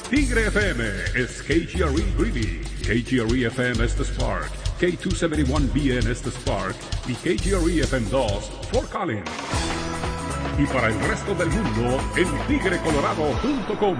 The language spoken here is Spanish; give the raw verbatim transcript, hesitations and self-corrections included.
Tigre F M es K G R E Greeley, K G R E F M es The Spark, K doscientos setenta y uno B N es The Spark y K G R E F M dos Fort Collins. Y para el resto del mundo, en tigre colorado punto com.